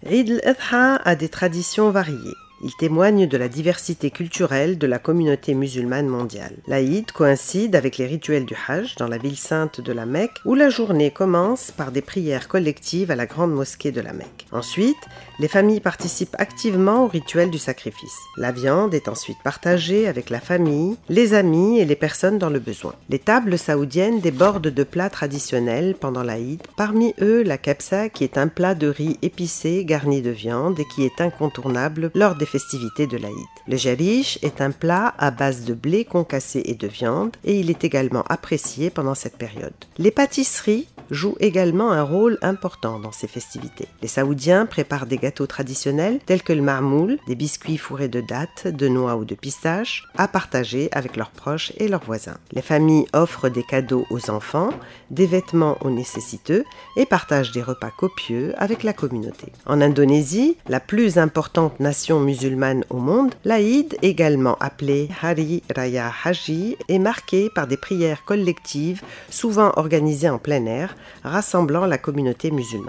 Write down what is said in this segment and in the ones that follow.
Eid al-Adha a des traditions variées. Il témoigne de la diversité culturelle de la communauté musulmane mondiale. L'Aïd coïncide avec les rituels du Hajj dans la ville sainte de la Mecque, où la journée commence par des prières collectives à la grande mosquée de la Mecque. Ensuite, les familles participent activement au rituel du sacrifice. La viande est ensuite partagée avec la famille, les amis et les personnes dans le besoin. Les tables saoudiennes débordent de plats traditionnels pendant l'Aïd, parmi eux la kebsa qui est un plat de riz épicé garni de viande et qui est incontournable lors des festivités de l'Aïd. Le jarish est un plat à base de blé concassé et de viande et il est également apprécié pendant cette période. Les pâtisseries jouent également un rôle important dans ces festivités. Les Saoudiens préparent des gâteaux traditionnels tels que le marmoul, des biscuits fourrés de dattes, de noix ou de pistaches, à partager avec leurs proches et leurs voisins. Les familles offrent des cadeaux aux enfants, des vêtements aux nécessiteux et partagent des repas copieux avec la communauté. En Indonésie, la plus importante nation musulmane au monde, l'Aïd, également appelée Hari Raya Haji, est marquée par des prières collectives, souvent organisées en plein air, rassemblant la communauté musulmane.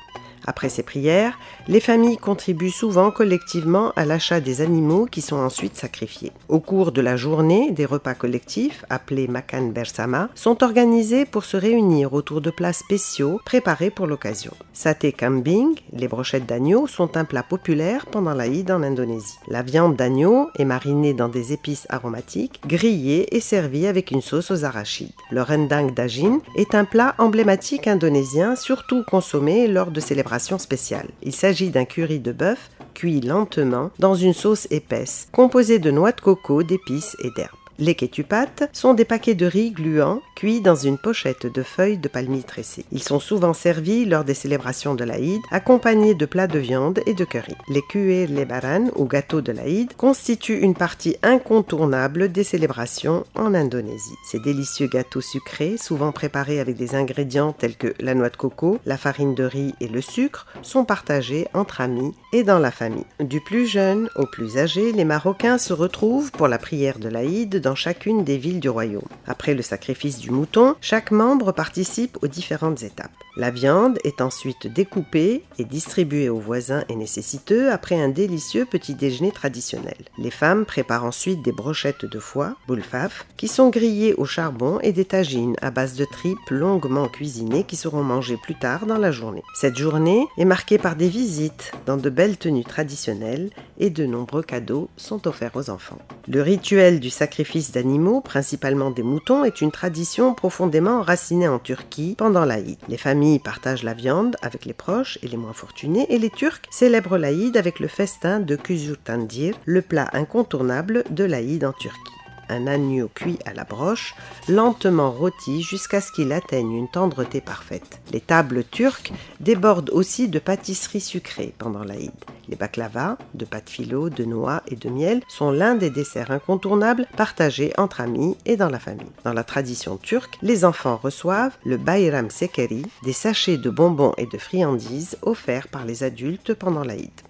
Après ces prières, les familles contribuent souvent collectivement à l'achat des animaux qui sont ensuite sacrifiés. Au cours de la journée, des repas collectifs, appelés Makan Bersama, sont organisés pour se réunir autour de plats spéciaux préparés pour l'occasion. Saté kambing, les brochettes d'agneau, sont un plat populaire pendant l'Aïd en Indonésie. La viande d'agneau est marinée dans des épices aromatiques, grillée et servie avec une sauce aux arachides. Le rendang daging est un plat emblématique indonésien, surtout consommé lors de célébrations spéciales. Il s'agit d'un curry de bœuf cuit lentement dans une sauce épaisse, composée de noix de coco, d'épices et d'herbes. Les ketupat sont des paquets de riz gluants cuits dans une pochette de feuilles de palmille tressées. Ils sont souvent servis lors des célébrations de l'Aïd, accompagnés de plats de viande et de curry. Les kueh lebaran, ou gâteaux de l'Aïd, constituent une partie incontournable des célébrations en Indonésie. Ces délicieux gâteaux sucrés, souvent préparés avec des ingrédients tels que la noix de coco, la farine de riz et le sucre, sont partagés entre amis et dans la famille. Du plus jeune au plus âgé, les Marocains se retrouvent pour la prière de l'Aïd dans chacune des villes du royaume. Après le sacrifice du mouton, chaque membre participe aux différentes étapes. La viande est ensuite découpée et distribuée aux voisins et nécessiteux après un délicieux petit déjeuner traditionnel. Les femmes préparent ensuite des brochettes de foie, boulfaf, qui sont grillées au charbon et des tagines à base de tripes longuement cuisinées qui seront mangées plus tard dans la journée. Cette journée est marquée par des visites dans de belles tenues traditionnelles et de nombreux cadeaux sont offerts aux enfants. Le rituel du sacrifice d'animaux, principalement des moutons, est une tradition profondément enracinée en Turquie pendant l'Aïd. Les familles partagent la viande avec les proches et les moins fortunés et les Turcs célèbrent l'Aïd avec le festin de Kuzurtandir, le plat incontournable de l'Aïd en Turquie. Un agneau cuit à la broche, lentement rôti jusqu'à ce qu'il atteigne une tendreté parfaite. Les tables turques débordent aussi de pâtisseries sucrées pendant l'Aïd. Les baklava, de pâte filo, de noix et de miel, sont l'un des desserts incontournables partagés entre amis et dans la famille. Dans la tradition turque, les enfants reçoivent le bayram sekeri, des sachets de bonbons et de friandises offerts par les adultes pendant l'Aïd.